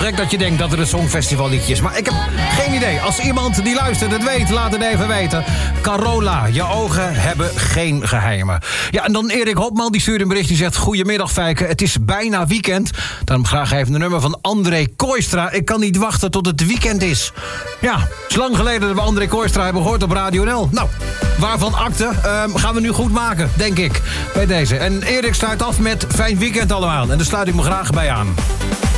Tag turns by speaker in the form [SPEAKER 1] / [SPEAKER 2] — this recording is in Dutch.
[SPEAKER 1] gek dat je denkt dat het een songfestivalliedje is. Maar ik heb geen idee. Als iemand die luistert het weet, laat het even weten. Carola, je ogen hebben geen geheimen. Ja, en dan Erik Hopman, die stuurt een bericht. Die zegt, goedemiddag Fijke, het is bijna weekend. Dan graag even een nummer van André Kooistra. Ik kan niet wachten tot het weekend is. Ja, het is lang geleden dat we André Kooistra hebben gehoord op Radio NL. Nou, waarvan akte gaan we nu goed maken, denk ik, bij deze. En Erik sluit af met fijn weekend allemaal. En daar sluit ik me graag bij aan.